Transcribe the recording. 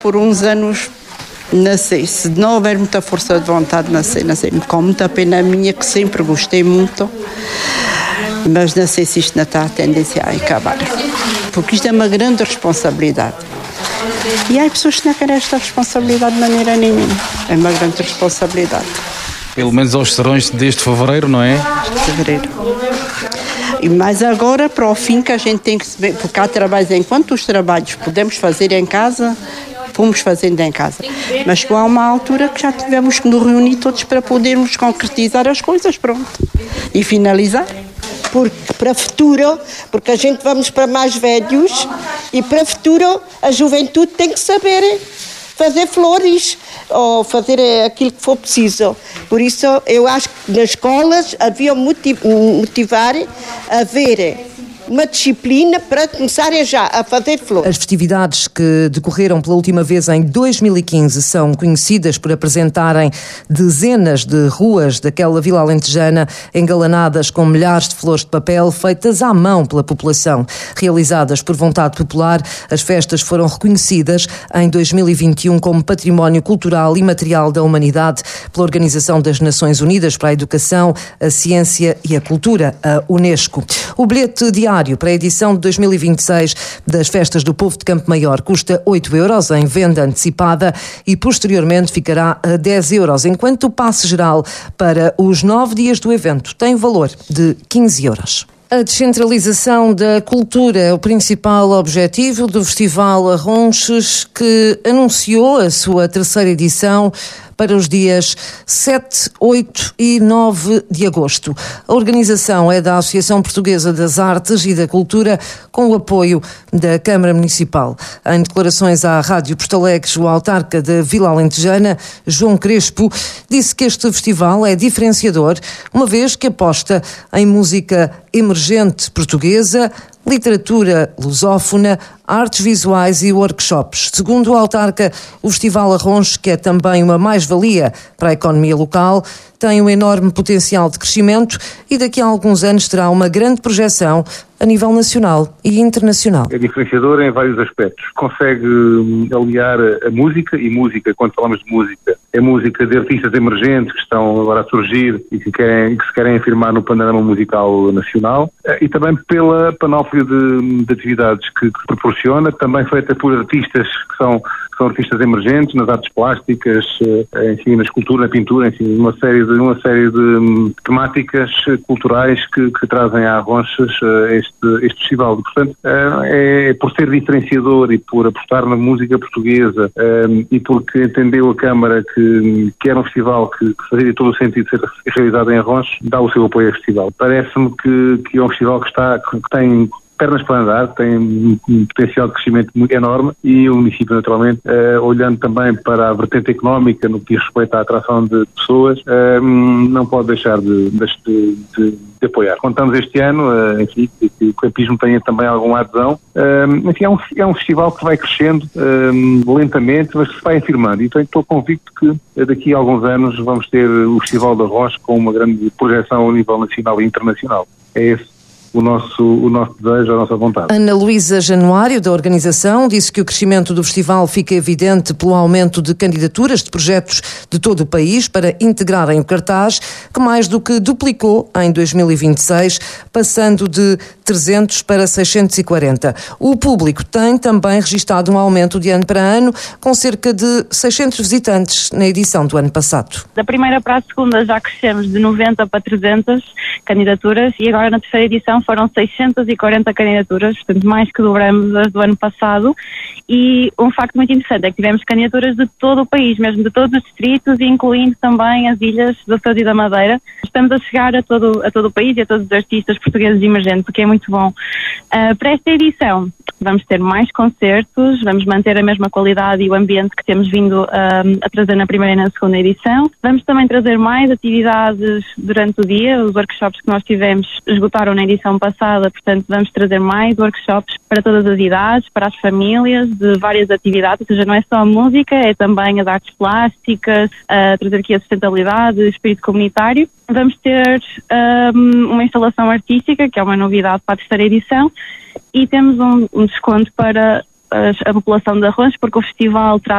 Por uns anos nasci, se não houver muita força de vontade, nasci com muita pena minha, que sempre gostei muito, mas não sei se isto não está a tendência a acabar, porque isto é uma grande responsabilidade. E há pessoas que não querem esta responsabilidade de maneira nenhuma. É uma grande responsabilidade. Pelo menos aos serões deste fevereiro, não é? Fevereiro. E mais agora, para o fim, que a gente tem que se ver, porque há trabalhos, enquanto os trabalhos podemos fazer em casa, fomos fazendo em casa. Mas chegou a uma altura que já tivemos que nos reunir todos para podermos concretizar as coisas, pronto. E finalizar. Porque para o futuro, porque a gente vamos para mais velhos, e para o futuro a juventude tem que saber fazer flores ou fazer aquilo que for preciso. Por isso eu acho que nas escolas havia motivar a ver uma disciplina para começarem já a fazer flores. As festividades que decorreram pela última vez em 2015 são conhecidas por apresentarem dezenas de ruas daquela vila alentejana engalanadas com milhares de flores de papel feitas à mão pela população. Realizadas por vontade popular, as festas foram reconhecidas em 2021 como Património Cultural e Material da Humanidade pela Organização das Nações Unidas para a Educação, a Ciência e a Cultura, a Unesco. O bilhete diário para a edição de 2026 das Festas do Povo de Campo Maior custa 8 euros em venda antecipada e posteriormente ficará a 10 euros, enquanto o passe geral para os 9 dias do evento tem valor de 15 euros. A descentralização da cultura é o principal objetivo do Festival Arronches, que anunciou a sua terceira edição para os dias 7, 8 e 9 de agosto. A organização é da Associação Portuguesa das Artes e da Cultura, com o apoio da Câmara Municipal. Em declarações à Rádio Porto Alegre, o autarca da Vila Alentejana, João Crespo, disse que este festival é diferenciador, uma vez que aposta em música emergente portuguesa, literatura lusófona, artes visuais e workshops. Segundo o autarca, o Festival Arronches, que é também uma mais-valia para a economia local, tem um enorme potencial de crescimento e daqui a alguns anos terá uma grande projeção a nível nacional e internacional. É diferenciador em vários aspectos. Consegue aliar a música, e música, quando falamos de música, é música de artistas emergentes que estão agora a surgir e que se querem afirmar no panorama musical nacional, e também pela panóplia de atividades que proporciona, também feita por artistas que são artistas emergentes nas artes plásticas, enfim, na escultura, na pintura, enfim, uma série de temáticas culturais que trazem a Arronches este festival. E, portanto, é por ser diferenciador e por apostar na música portuguesa, e porque entendeu a Câmara que era um festival que fazia todo o sentido de ser realizado em Arronches, dá o seu apoio ao festival. Parece-me que é um festival que tem pernas para andar, tem um potencial de crescimento muito enorme, e o município, naturalmente, olhando também para a vertente económica no que diz respeito à atração de pessoas, não pode deixar de apoiar. Contamos este ano, enfim, que o campismo tenha também alguma adesão. Enfim, é um festival que vai crescendo lentamente, mas que se vai afirmando. Então estou convicto que daqui a alguns anos vamos ter o Festival de Arronches com uma grande projeção a nível nacional e internacional. É esse o nosso desejo, a nossa vontade. Ana Luísa Januário, da organização, disse que o crescimento do festival fica evidente pelo aumento de candidaturas de projetos de todo o país para integrarem o cartaz, que mais do que duplicou em 2026, passando de 300 para 640. O público tem também registado um aumento de ano para ano, com cerca de 600 visitantes na edição do ano passado. Da primeira para a segunda já crescemos de 90 para 300 candidaturas, e agora na terceira edição foram 640 candidaturas, portanto mais que dobramos as do ano passado. E um facto muito interessante é que tivemos candidaturas de todo o país, mesmo de todos os distritos, incluindo também as ilhas do Açores e da Madeira. Estamos a chegar a todo o país e a todos os artistas portugueses emergentes, o que é muito bom. Para esta edição vamos ter mais concertos, vamos manter a mesma qualidade e o ambiente que temos vindo a trazer na primeira e na segunda edição. Vamos também trazer mais atividades durante o dia. Os workshops que nós tivemos esgotaram na edição passada, portanto vamos trazer mais workshops para todas as idades, para as famílias, de várias atividades, ou seja, não é só a música, é também as artes plásticas, trazer aqui a sustentabilidade, o espírito comunitário. Vamos ter uma instalação artística, que é uma novidade para a terceira edição, e temos um desconto para a população de Arronches, porque o festival traz